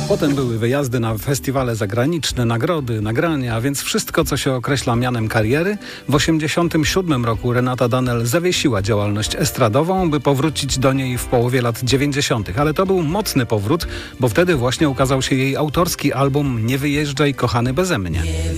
Potem były wyjazdy na festiwale zagraniczne, nagrody, nagrania, a więc wszystko, co się określa mianem kariery. W 1987 roku Renata Danel zawiesiła działalność estradową, by powrócić do niej w połowie lat 90. Ale to był mocny powrót, bo wtedy właśnie ukazał się jej autorski album Nie wyjeżdżaj kochany beze mnie.